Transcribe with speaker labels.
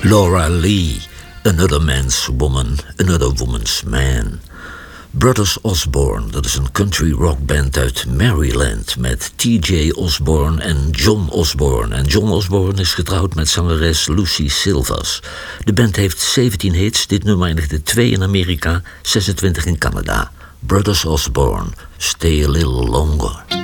Speaker 1: Laura Lee, Another Man's Woman, Another Woman's Man. Brothers Osborne, dat is een country rock band uit Maryland met T.J. Osborne en John Osborne. En John Osborne is getrouwd met zangeres Lucy Silvas. De band heeft 17 hits, dit nummer eindigde 2 in Amerika, 26 in Canada. Brothers Osborne, Stay a Little Longer.